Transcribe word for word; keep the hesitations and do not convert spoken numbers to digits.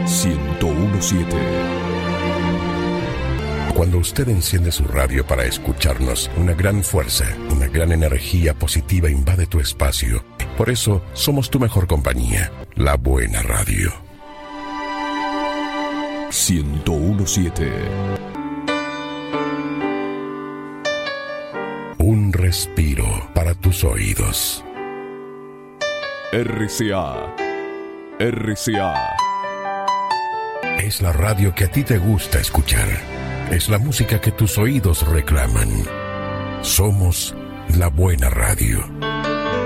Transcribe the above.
ciento uno punto siete. Cuando usted enciende su radio para escucharnos, una gran fuerza, una gran energía positiva invade tu espacio. Por eso, somos tu mejor compañía, La Buena Radio. ciento uno punto siete. Un respiro para tus oídos. R C A. R C A. Es la radio que a ti te gusta escuchar. Es la música que tus oídos reclaman. Somos La Buena Radio.